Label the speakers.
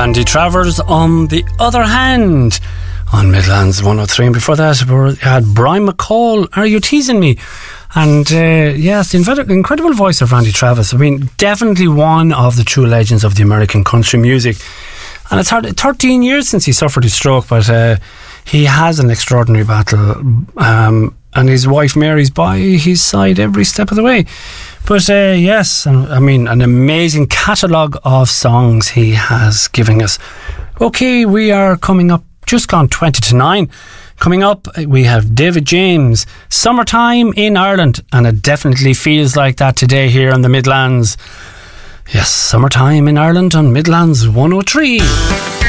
Speaker 1: Randy Travers on the other hand on Midlands 103, and before that we had Brian McCall, Are You Teasing Me? And yes, the incredible voice of Randy Travis. I mean, definitely one of the true legends of the American country music. And it's 13 years since he suffered a stroke, but he has an extraordinary battle, and his wife Mary's by his side every step of the way. But yes, I mean, an amazing catalogue of songs he has given us. Okay, we are coming up, just gone 20 to 9. Coming up, we have David James, Summertime in Ireland, and it definitely feels like that today here on the Midlands. Yes, Summertime in Ireland on Midlands 103.